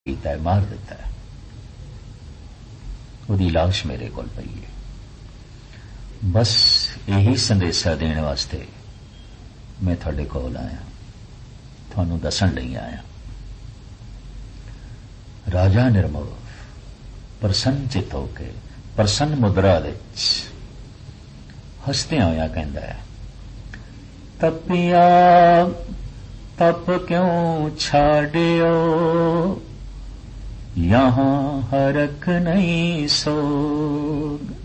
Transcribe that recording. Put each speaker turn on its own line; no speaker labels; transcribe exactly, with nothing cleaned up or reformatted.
कीता है, मार दिता है। ਉਹਦੀ ਲਾਸ਼ ਮੇਰੇ ਕੋਲ ਪਈ है। बस यही संदेशा देने वास्ते मैं थोड़े कोल आया, थानू दसन नहीं आया। राजा निर्मल प्रसन्न चित होके प्रसन्न मुद्रा विच हसदियां होया कहंदा है, तपिया तप क्यों छाड़ियो, यहां हरख नहीं सोग।